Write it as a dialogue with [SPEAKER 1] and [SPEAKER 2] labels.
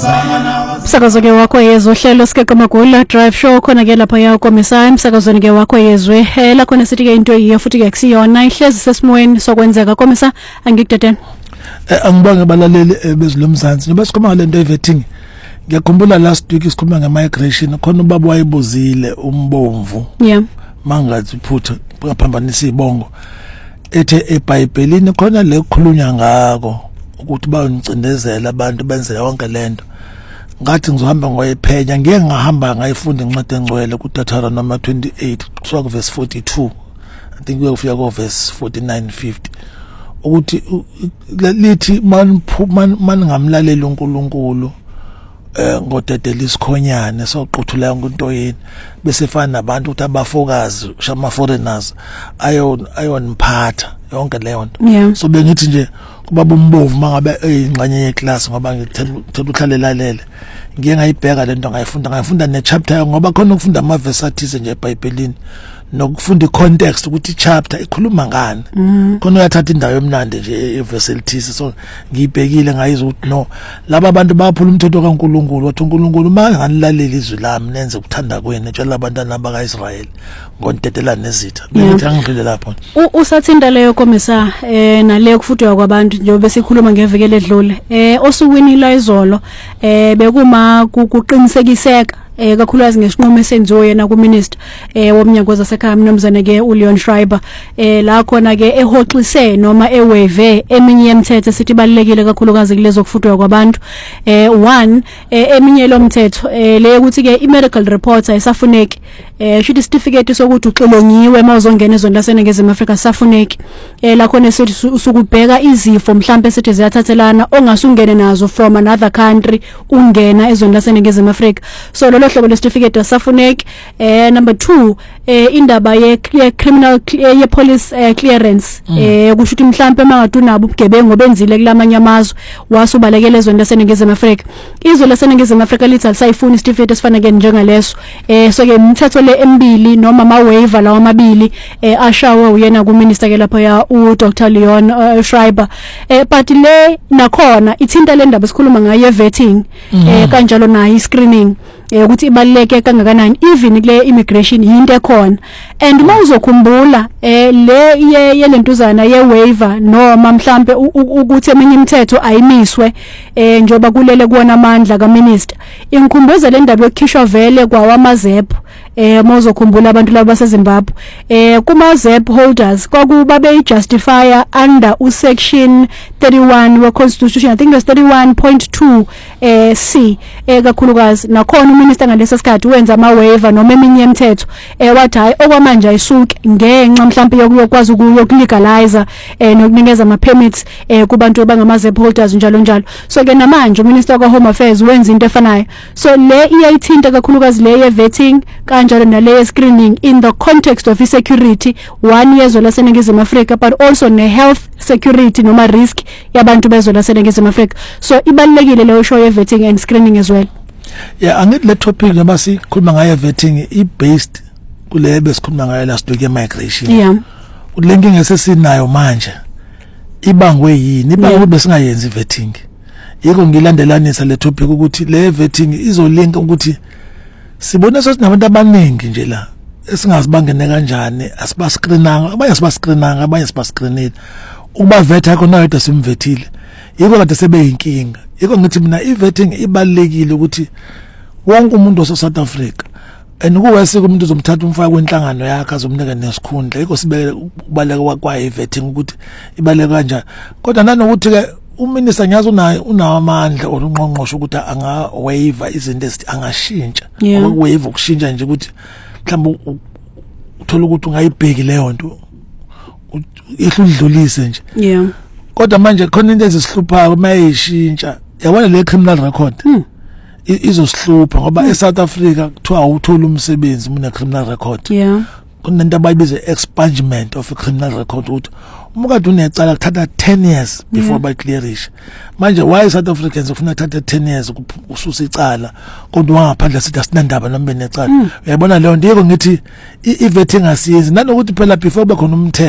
[SPEAKER 1] Msakazo ke wakho yezwe hlelo Sikeka Magula drive show khona ke lapha yakho Mesaya msakazweni ke wakho yezwe la khona sithi ke into yiyo futhi ke kusiyona ihlezi sesimweni sokwenzeka komisa angikudedeni
[SPEAKER 2] angibonge abalaleli bezilomzansi njengoba sikhuluma ngalento evetting ngiyakhumbula last week sikhuluma ngemigration khona ubaba wayebuzile umbomvu mangathi phutha ngaphambanisa ibongo ethe eBhayibhelini khona le kukhulunywa ngako ukuthi bayongcindezela abantu benzela yonke lento ngathi ngizohamba ngoyephenya ngeke ngahamba ngayifunda incwadi engcwele kuDuteronomy number 28 kusuka ku verse 42 I think uyofika ku verse 49-50 ukuthi lithi man ngamlaleli uNkulunkulu ngodedela isikhonyane soquthula yonke into yini bese fana nabantu ukuthi abafokazi shama foreigners ayoniphatha yonke leyo nto so bengithi nje kubaba umbovu mangabe eyingxanye yeclass ngoba ngithela uhlalela ngiye ngayibheka lento ngayifunda nechapter ngoba khona ukufunda amaverse athize nje eBhayibhelini nokufunda icontext ukuthi ichapter ikhuluma ngani khona uyathatha indawo yomnandi nje everse elithise so ngiyibhekile ngayizwa ukuthi no laba abantu baphula umthetho kaNkulunkulu wathi uNkulunkulu manganilaleli izwi lami nenze ukuthanda kwenu etshela abantwana bakaIsrayeli ngontetela nezitha ngithi angidlule lapho
[SPEAKER 1] usathinda leyo komisa naleyo kufutwa kwabantu njengoba sikhuluma ngevikele edlule osukwini la izolo bekuma kuqinisekiseka kakhulukazi ngesinqumo esenziwe yena kuminister womnyango wezasekhaya mnumzane ke uLeon Schreiber la khona ke ehoxise noma ewave eminye yemithetho sithi balekile kakhulukazi kulezo kufutwa kwabantu one eminye lomthetho le ukuthi ke i-medical report ayisafuneki should certificate sokuthi uxilongiwe mawuzongena ezweni laseNingizimu Afrika safuneki la khona sithi usukubheka izifo mhlambe sithi ziyathathelana ongasungene nazo from another country ungena ezweni laseNingizimu Afrika so lo hlobo lesitifikethi safuneki number 2 indaba ye criminal ye police clearance kusho ukuthi mhlambe mangathi unabo ubugebengu obenzile kulamanye amazwe wasubalekela ezweni laseNingizimu Afrika izwe laseNingizimu Afrika lithi alisayifuni isitifiketi esifanele njengaleso so ke umthetho le emibili noma ama waiver lawa amabili ashawe uyena ku minister ke lapha ya uDr Leon Schreiber but le nakhona ithinta le ndaba esikhuluma ngayo vetting kanjalo nayo screening ukuthi ibaleke kangakanani even kule immigration yinto ekhona and mawuzokhumbula le yelentuzana ye waiver noma mhlambe ukuthi eminye imithetho ayimiswe njoba kulele kuona amandla kaminister inkhumbuza le ndaba yokukhishwa vele kwawamazepho mawuzokhumbula abantu laba baseZimbabwe kuma ZEP holders kwakuba bejustifier under section 31 we constitution I think it was 31.2 C kakhulukazi nakhona uminister ngaleso sikhathi wenza ama waiver noma eminye yemithetho wathi hayi okwamanje ayisuke ngenxa mhlawumbe yokwazi ukulegalize nokunikeza ama permits kubantu abangama ZEP holders njalo so ke namanje uminister ka Home Affairs wenza into efanayo so le iyayithinta kakhulukazi le ye vetting kanjalo nale screening in the context of security one year laseNingizimu Afrika but also ne health security noma risk yabantu bezwe laseNingizimu Afrika so ibalekile leyo show ye vetting and screening as well
[SPEAKER 2] angithi le topic noma sikhuluma ngayo vetting i based kule besikhuluma ngayo last week migration ulenkinga esesinayo manje ibangwe yini ibangwe besingayenzi vetting yiko ngilandelanisa le topic ukuthi le vetting izolinka ukuthi sibona sesinabantu abaningi nje la esingazibangene kanjani asibascreenanga abanye sibascreenanga abanye sibascreenile ukuba vet yakho nayo yedwa simvethile yiko kade sebeyinkinga yiko ngithi mina ivetting ibalekile ukuthi wonke umuntu oseSouth Africa kuwese umuntu uzomthatha umfaka kwenhlangano yakhe azomnika nesikhundla yiko sibeke ukubaleka kwa ivetting ukuthi ibaleka kanjani kodwa nanokuthi ke uminister ngiyazi unawo amandla olunqonqosho ukuthi anga waiver izinto ezithi angashintsha waiver ukushintsha nje ukuthi mhlawumbe uthola ukuthi ungayibheki leyo nto ihludlulise nje kodwa manje khona into ezisihluphayo mayishintsha yabona le criminal record izosihlupha ngoba eSouth Africa kuthiwa awuthola umsebenzi mune criminal record kunento abayibiza expungement of a criminal record ukuthi umukade unecala kuthatha 10 years before by clearish manje why South Africans ufuna thatha 10 years ukususa icala kodwa wangaphandle sithi asinandaba noma benecala uyabona leyo nto yiko ngithi ivetting asiyenzi nanokuthi phela before bekhona umthetho